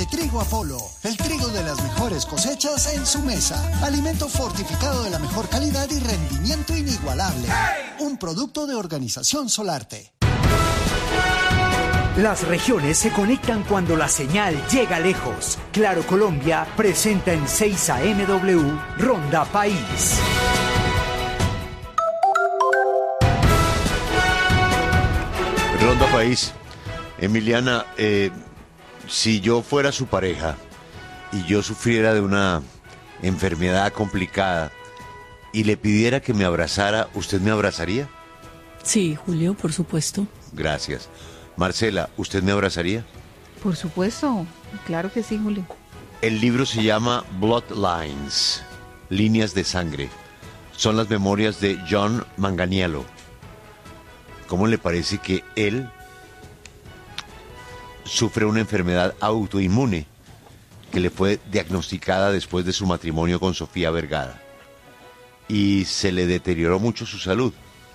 de trigo Apolo, el trigo de las mejores cosechas en su mesa. Alimento fortificado de la mejor calidad y rendimiento inigualable. Un producto de Organización Solarte. Las regiones se conectan cuando la señal llega lejos. Claro Colombia presenta en 6 AMW Ronda País. Ronda País. Emiliana, si yo fuera su pareja y yo sufriera de una enfermedad complicada y le pidiera que me abrazara, ¿usted me abrazaría? Sí, Julio, por supuesto. Gracias. Marcela, ¿usted me abrazaría? Por supuesto, claro que sí, Julio. El libro se llama Bloodlines, Líneas de Sangre. Son las memorias de John Manganiello. ¿Cómo le parece que él sufre una enfermedad autoinmune que le fue diagnosticada después de su matrimonio con Sofía Vergara? Y se le deterioró mucho su salud.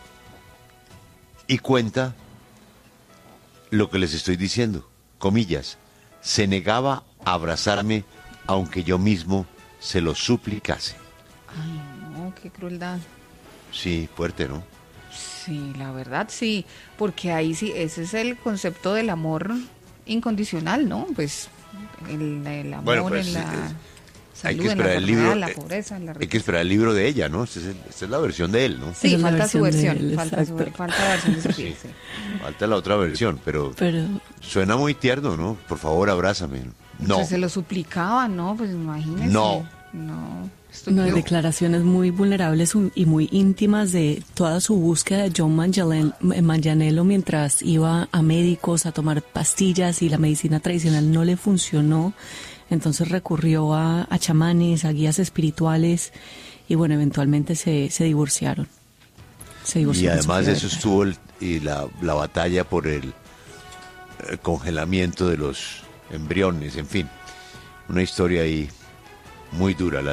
Y cuenta lo que les estoy diciendo, comillas, se negaba a abrazarme aunque yo mismo se lo suplicase. Ay, no, qué crueldad. Sí, fuerte, ¿no? Sí, la verdad sí, porque ahí sí, ese es el concepto del amor incondicional, ¿no? Pues el amor, bueno, pues, en la hay salud, que en la esperar el enfermedad, libro, la pobreza, en la hay riqueza. que esperar el libro de ella, ¿no? Esta es la versión de él, ¿no? Sí, Esa es la falta su versión de versión, él, falta exacto. la versión de Sofía, sí. Falta la otra versión, pero suena muy tierno, ¿no? Por favor, abrázame. No. Entonces se lo suplicaba, ¿no? Pues imagínese. No. Unas declaraciones muy vulnerables y muy íntimas de toda su búsqueda de John Manganiello mientras iba a médicos a tomar pastillas y la medicina tradicional no le funcionó. Entonces recurrió a chamanes, a guías espirituales y bueno, eventualmente se divorciaron. Y además de eso estuvo la batalla por el congelamiento de los embriones, en fin. Una historia ahí muy dura.